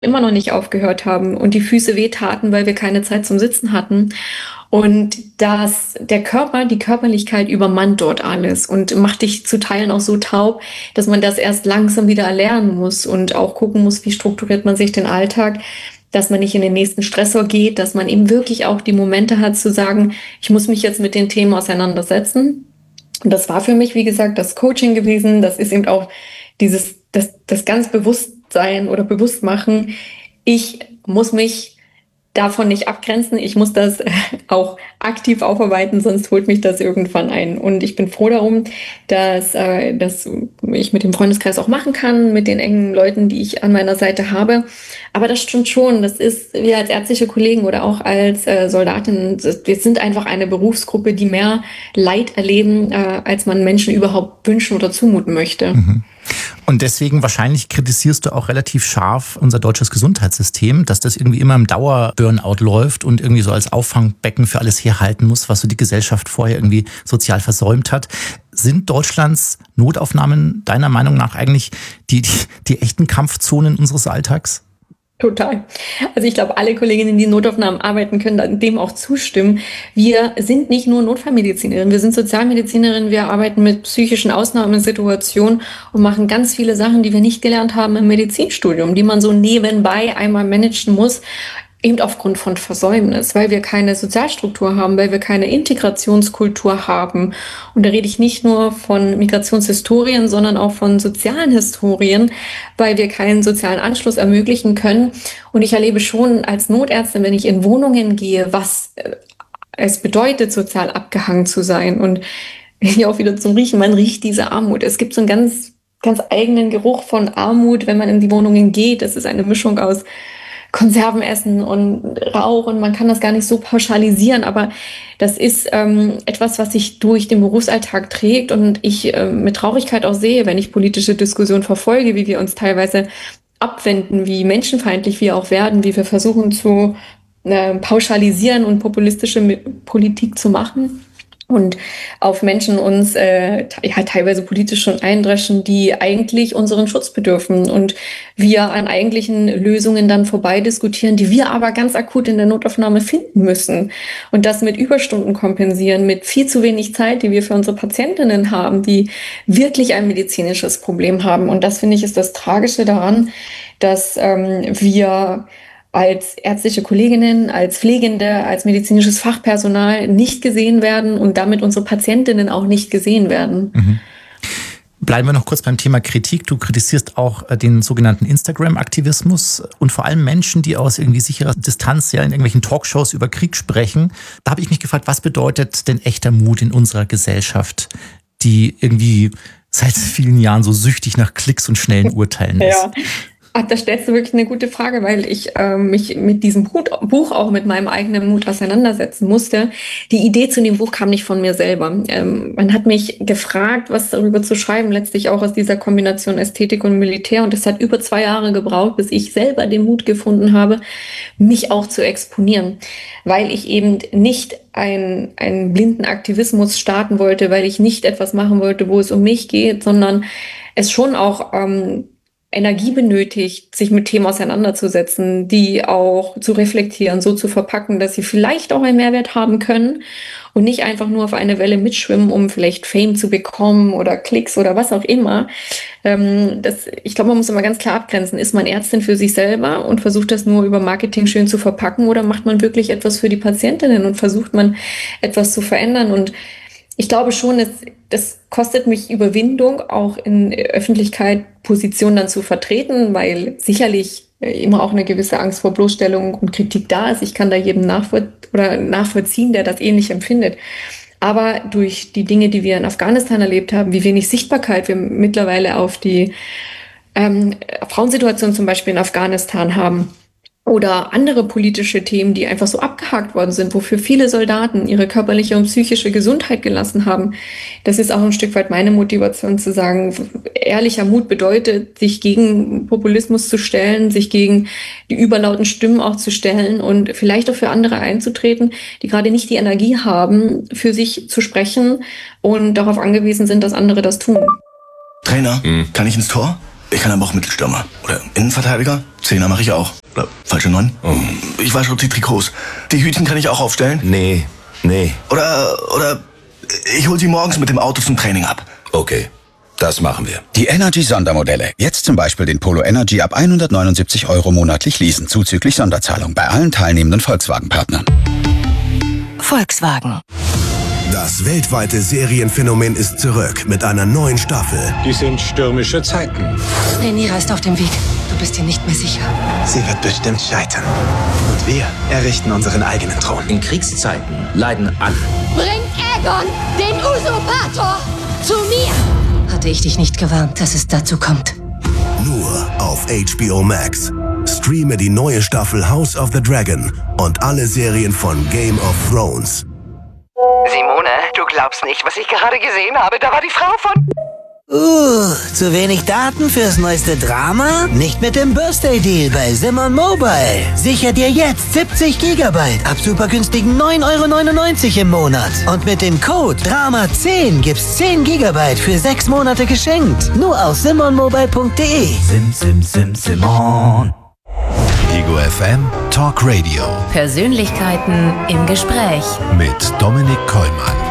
immer noch nicht aufgehört haben und die Füße wehtaten, weil wir keine Zeit zum Sitzen hatten. Und der Körper, die Körperlichkeit übermannt dort alles und macht dich zu Teilen auch so taub, dass man das erst langsam wieder erlernen muss und auch gucken muss, wie strukturiert man sich den Alltag, dass man nicht in den nächsten Stressor geht, dass man eben wirklich auch die Momente hat zu sagen, ich muss mich jetzt mit den Themen auseinandersetzen. Und das war für mich, wie gesagt, das Coaching gewesen. Das ist eben auch das ganz Bewusstsein oder Bewusstmachen. Ich muss mich davon nicht abgrenzen. Ich muss das auch aktiv aufarbeiten, sonst holt mich das irgendwann ein. Und ich bin froh darum, dass ich mit dem Freundeskreis auch machen kann, mit den engen Leuten, die ich an meiner Seite habe. Aber das stimmt schon. Das ist, wir als ärztliche Kollegen oder auch als Soldatinnen, wir sind einfach eine Berufsgruppe, die mehr Leid erleben, als man Menschen überhaupt wünschen oder zumuten möchte. Mhm. Und deswegen wahrscheinlich kritisierst du auch relativ scharf unser deutsches Gesundheitssystem, dass das irgendwie immer im Dauer-Burnout läuft und irgendwie so als Auffangbecken für alles herhalten muss, was so die Gesellschaft vorher irgendwie sozial versäumt hat. Sind Deutschlands Notaufnahmen deiner Meinung nach eigentlich die echten Kampfzonen unseres Alltags? Total. Also ich glaube, alle Kolleginnen, die in Notaufnahmen arbeiten, können dem auch zustimmen. Wir sind nicht nur Notfallmedizinerinnen, wir sind Sozialmedizinerinnen, wir arbeiten mit psychischen Ausnahmesituationen und machen ganz viele Sachen, die wir nicht gelernt haben im Medizinstudium, die man so nebenbei einmal managen muss. Eben aufgrund von Versäumnis, weil wir keine Sozialstruktur haben, weil wir keine Integrationskultur haben. Und da rede ich nicht nur von Migrationshistorien, sondern auch von sozialen Historien, weil wir keinen sozialen Anschluss ermöglichen können. Und ich erlebe schon als Notärztin, wenn ich in Wohnungen gehe, was es bedeutet, sozial abgehangen zu sein. Und hier auch wieder zum Riechen, man riecht diese Armut. Es gibt so einen ganz, ganz eigenen Geruch von Armut, wenn man in die Wohnungen geht. Das ist eine Mischung aus Konservenessen und Rauch und man kann das gar nicht so pauschalisieren, aber das ist etwas, was sich durch den Berufsalltag trägt und ich mit Traurigkeit auch sehe, wenn ich politische Diskussionen verfolge, wie wir uns teilweise abwenden, wie menschenfeindlich wir auch werden, wie wir versuchen zu pauschalisieren und populistische Politik zu machen. Und auf Menschen uns teilweise politisch schon eindreschen, die eigentlich unseren Schutz bedürfen und wir an eigentlichen Lösungen dann vorbei diskutieren, die wir aber ganz akut in der Notaufnahme finden müssen und das mit Überstunden kompensieren, mit viel zu wenig Zeit, die wir für unsere Patientinnen haben, die wirklich ein medizinisches Problem haben. Und das, finde ich, ist das Tragische daran, dass wir als ärztliche Kolleginnen, als Pflegende, als medizinisches Fachpersonal nicht gesehen werden und damit unsere Patientinnen auch nicht gesehen werden. Mhm. Bleiben wir noch kurz beim Thema Kritik. Du kritisierst auch den sogenannten Instagram-Aktivismus und vor allem Menschen, die aus irgendwie sicherer Distanz ja in irgendwelchen Talkshows über Krieg sprechen. Da habe ich mich gefragt, was bedeutet denn echter Mut in unserer Gesellschaft, die irgendwie seit vielen Jahren so süchtig nach Klicks und schnellen Urteilen ist? Ja. Ach, da stellst du wirklich eine gute Frage, weil ich mich mit diesem Buch auch mit meinem eigenen Mut auseinandersetzen musste. Die Idee zu dem Buch kam nicht von mir selber. Man hat mich gefragt, was darüber zu schreiben, letztlich auch aus dieser Kombination Ästhetik und Militär. Und es hat über 2 Jahre gebraucht, bis ich selber den Mut gefunden habe, mich auch zu exponieren. Weil ich eben nicht einen blinden Aktivismus starten wollte, weil ich nicht etwas machen wollte, wo es um mich geht, sondern es schon auch Energie benötigt, sich mit Themen auseinanderzusetzen, die auch zu reflektieren, so zu verpacken, dass sie vielleicht auch einen Mehrwert haben können und nicht einfach nur auf eine Welle mitschwimmen, um vielleicht Fame zu bekommen oder Klicks oder was auch immer. Ich glaube, man muss immer ganz klar abgrenzen. Ist man Ärztin für sich selber und versucht das nur über Marketing schön zu verpacken oder macht man wirklich etwas für die Patientinnen und versucht man etwas zu verändern? Und ich glaube schon, das kostet mich Überwindung, auch in Öffentlichkeit Positionen dann zu vertreten, weil sicherlich immer auch eine gewisse Angst vor Bloßstellung und Kritik da ist. Ich kann da jedem nachvollziehen, der das ähnlich empfindet. Aber durch die Dinge, die wir in Afghanistan erlebt haben, wie wenig Sichtbarkeit wir mittlerweile auf die Frauensituation zum Beispiel in Afghanistan haben, oder andere politische Themen, die einfach so abgehakt worden sind, wofür viele Soldaten ihre körperliche und psychische Gesundheit gelassen haben. Das ist auch ein Stück weit meine Motivation zu sagen, ehrlicher Mut bedeutet, sich gegen Populismus zu stellen, sich gegen die überlauten Stimmen auch zu stellen und vielleicht auch für andere einzutreten, die gerade nicht die Energie haben, für sich zu sprechen und darauf angewiesen sind, dass andere das tun. Trainer, kann ich ins Tor? Ich kann aber auch Mittelstürmer. Oder Innenverteidiger. Zehner mache ich auch. Oder falsche 9. Ich wasche die Trikots. Die Hütchen kann ich auch aufstellen. Nee. Oder ich hol sie morgens mit dem Auto zum Training ab. Okay, das machen wir. Die Energy-Sondermodelle. Jetzt zum Beispiel den Polo Energy ab 179 € monatlich leasen, zuzüglich Sonderzahlung bei allen teilnehmenden Volkswagen-Partnern. Volkswagen. Das weltweite Serienphänomen ist zurück mit einer neuen Staffel. Die sind stürmische Zeiten. Rhaenyra ist auf dem Weg. Du bist dir nicht mehr sicher. Sie wird bestimmt scheitern. Und wir errichten unseren eigenen Thron. In Kriegszeiten leiden alle. Bring Aegon, den Usurpator, zu mir! Hatte ich dich nicht gewarnt, dass es dazu kommt. Nur auf HBO Max. Streame die neue Staffel House of the Dragon und alle Serien von Game of Thrones. Simone, du glaubst nicht, was ich gerade gesehen habe. Da war die Frau von... Zu wenig Daten fürs neueste Drama? Nicht mit dem Birthday Deal bei Simon Mobile. Sicher dir jetzt 70 GB ab super günstigen 9,99 € im Monat. Und mit dem Code DRAMA10 gibt's 10 GB für 6 Monate geschenkt. Nur auf simonmobile.de. Simon. Ego FM Talk Radio. Persönlichkeiten im Gespräch. Mit Dominik Kollmann.